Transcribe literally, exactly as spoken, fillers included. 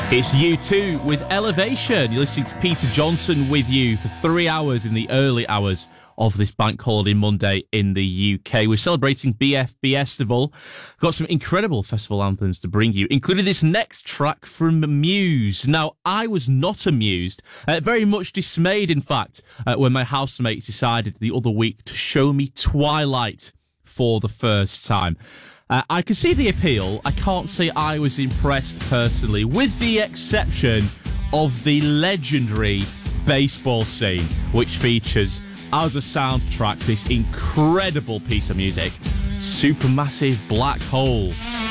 It's U two with Elevation. You're listening to Peter Johnson with you for three hours in the early hours of this bank holiday Monday in the U K. We're celebrating B F B Festival. We've got some incredible festival anthems to bring you, including this next track from Muse. Now, I was not amused, uh, very much dismayed, in fact, uh, when my housemates decided the other week to show me Twilight for the first time. Uh, I can see the appeal. I can't say I was impressed personally, with the exception of the legendary baseball scene, which features as a soundtrack this incredible piece of music, Supermassive Black Hole.